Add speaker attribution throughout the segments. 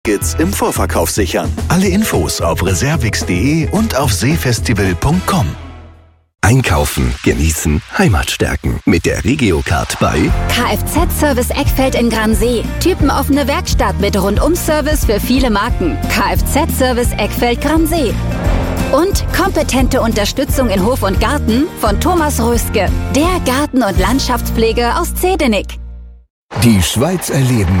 Speaker 1: Tickets im Vorverkauf sichern. Alle Infos auf reservix.de und auf seefestival.com.
Speaker 2: Einkaufen, genießen, Heimat stärken. Mit der Regiocard bei
Speaker 3: Kfz-Service Eckfeld in Gransee. Typenoffene Werkstatt mit Rundum-Service für viele Marken. Kfz-Service Eckfeld Gransee. Und kompetente Unterstützung in Hof und Garten von Thomas Röske. Der Garten- und Landschaftspflege aus Zedenik.
Speaker 2: Die Schweiz erleben.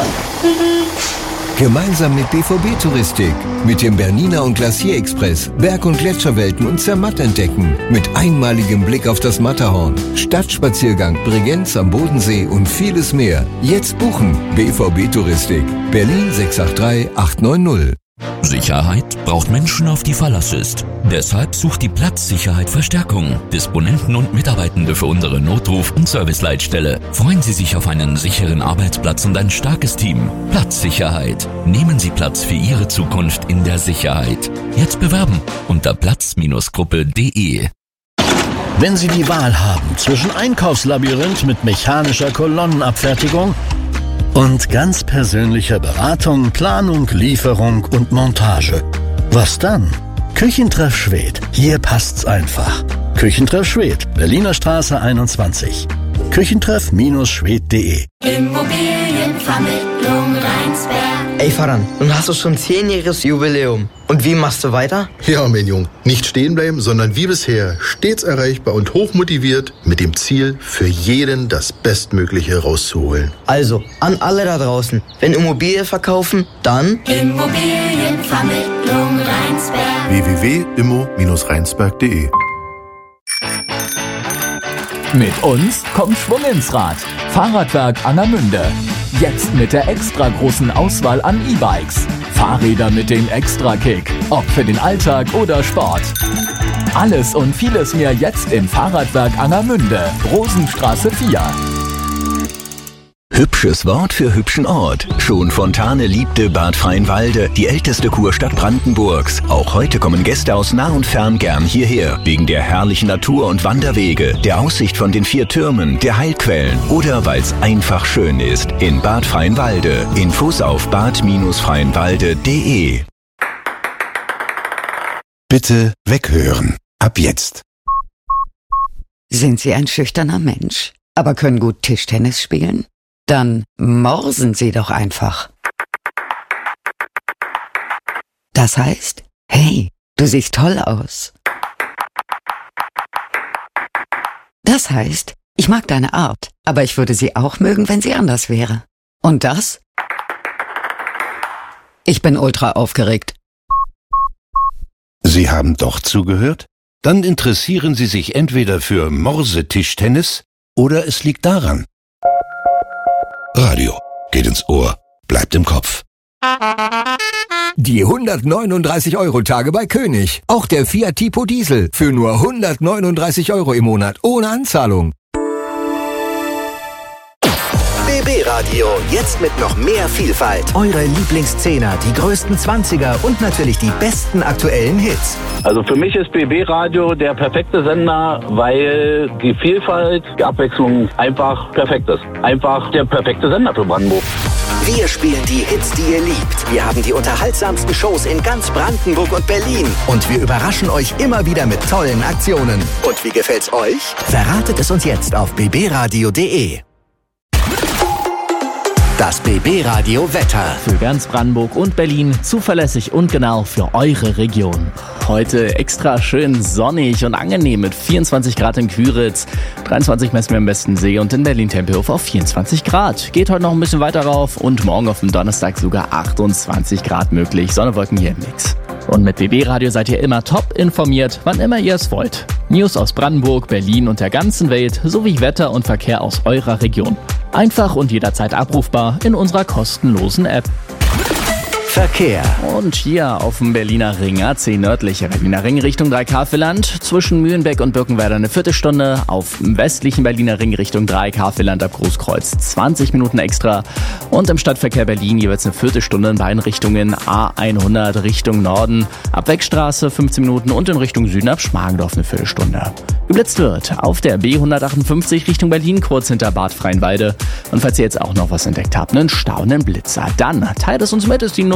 Speaker 2: Gemeinsam mit BVB Touristik, mit dem Bernina und Glacier Express, Berg- und Gletscherwelten und Zermatt entdecken, mit einmaligem Blick auf das Matterhorn, Stadtspaziergang, Bregenz am Bodensee und vieles mehr. Jetzt buchen. BVB Touristik, Berlin 683 890.
Speaker 4: Sicherheit braucht Menschen, auf die Verlass ist. Deshalb sucht die Platzsicherheit Verstärkung. Disponenten und Mitarbeitende für unsere Notruf- und Serviceleitstelle. Freuen Sie sich auf einen sicheren Arbeitsplatz und ein starkes Team. Platzsicherheit. Nehmen Sie Platz für Ihre Zukunft in der Sicherheit. Jetzt bewerben unter platz-gruppe.de.
Speaker 5: Wenn Sie die Wahl haben zwischen Einkaufslabyrinth mit mechanischer Kolonnenabfertigung und ganz persönlicher Beratung, Planung, Lieferung und Montage. Was dann? Küchentreff Schwedt. Hier passt's einfach. Küchentreff Schwedt, Berliner Straße 21. Küchentreff-schwedt.de.
Speaker 6: Immobilienvermittlung Rheinsberg.
Speaker 7: Ey Faran, nun hast du schon 10-jähriges Jubiläum. Und wie machst du weiter?
Speaker 8: Ja, mein Jung, nicht stehen bleiben, sondern wie bisher stets erreichbar und hochmotiviert mit dem Ziel, für jeden das Bestmögliche rauszuholen.
Speaker 7: Also, an alle da draußen, wenn Immobilie verkaufen, dann
Speaker 6: Immobilienvermittlung Rheinsberg.
Speaker 8: www.immo-rheinsberg.de.
Speaker 9: Mit uns kommt Schwung ins Rad. Fahrradwerk Angermünde. Jetzt mit der extra großen Auswahl an E-Bikes. Fahrräder mit dem Extra-Kick. Ob für den Alltag oder Sport. Alles und vieles mehr jetzt im Fahrradwerk Angermünde. Rosenstraße 4.
Speaker 2: Hübsches Wort für hübschen Ort. Schon Fontane liebte Bad Freienwalde, die älteste Kurstadt Brandenburgs. Auch heute kommen Gäste aus nah und fern gern hierher. Wegen der herrlichen Natur und Wanderwege, der Aussicht von den 4 Türmen, der Heilquellen oder weil es einfach schön ist. In Bad Freienwalde. Infos auf bad-freienwalde.de.
Speaker 1: Bitte weghören. Ab jetzt.
Speaker 10: Sind Sie ein schüchterner Mensch, aber können gut Tischtennis spielen? Dann morsen Sie doch einfach. Das heißt, hey, du siehst toll aus. Das heißt, ich mag deine Art, aber ich würde sie auch mögen, wenn sie anders wäre. Und das? Ich bin ultra aufgeregt.
Speaker 1: Sie haben doch zugehört? Dann interessieren Sie sich entweder für Morsetischtennis oder es liegt daran. Radio geht ins Ohr, bleibt im Kopf.
Speaker 2: Die 139-Euro-Tage bei König. Auch der Fiat Tipo Diesel für nur 139 Euro im Monat ohne Anzahlung.
Speaker 11: BB Radio, jetzt mit noch mehr Vielfalt. Eure Lieblingszehner, die größten 20er und natürlich die besten aktuellen Hits.
Speaker 12: Also für mich ist BB Radio der perfekte Sender, weil die Vielfalt, die Abwechslung einfach perfekt ist. Einfach der perfekte Sender für Brandenburg.
Speaker 11: Wir spielen die Hits, die ihr liebt. Wir haben die unterhaltsamsten Shows in ganz Brandenburg und Berlin. Und wir überraschen euch immer wieder mit tollen Aktionen. Und wie gefällt's euch? Verratet es uns jetzt auf bbradio.de. Das BB Radio Wetter.
Speaker 13: Für ganz Brandenburg und Berlin zuverlässig und genau für eure Region. Heute extra schön sonnig und angenehm mit 24 Grad in Küritz, 23 messen wir im Westensee und in Berlin-Tempelhof auf 24 Grad. Geht heute noch ein bisschen weiter rauf und morgen auf dem Donnerstag sogar 28 Grad möglich. Sonne, Wolken hier im Mix. Und mit BB Radio seid ihr immer top informiert, wann immer ihr es wollt. News aus Brandenburg, Berlin und der ganzen Welt sowie Wetter und Verkehr aus eurer Region. Einfach und jederzeit abrufbar in unserer kostenlosen App.
Speaker 11: Verkehr.
Speaker 13: Und hier auf dem Berliner Ring, A10 nördliche Berliner Ring Richtung Dreikafelland, zwischen Mühlenbeck und Birkenwerder eine Viertelstunde, auf dem westlichen Berliner Ring Richtung Dreikafelland ab Großkreuz 20 Minuten extra und im Stadtverkehr Berlin jeweils eine Viertelstunde in beiden Richtungen, A100 Richtung Norden, ab Wegstraße 15 Minuten und in Richtung Süden ab Schmargendorf eine Viertelstunde. Geblitzt wird auf der B158 Richtung Berlin, kurz hinter Bad Freienwalde. Und falls ihr jetzt auch noch was entdeckt habt, einen Stau, einen Blitzer, dann teilt es uns mit, ist die